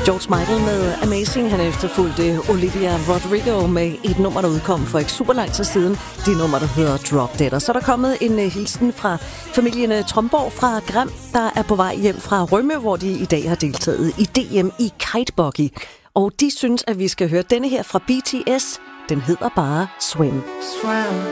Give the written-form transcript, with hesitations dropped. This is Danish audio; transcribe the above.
George Michael med Amazing. Han efterfulgte Olivia Rodrigo med et nummer, der udkom for ikke super lang tid siden. Det nummer, der hedder Drop Dead. Og så er der kommet en hilsen fra familien Tromborg fra Gram, der er på vej hjem fra Rømø, hvor de i dag har deltaget i DM i kitebuggy. Og de synes, at vi skal høre denne her fra BTS. Den hedder bare Swim. Swim.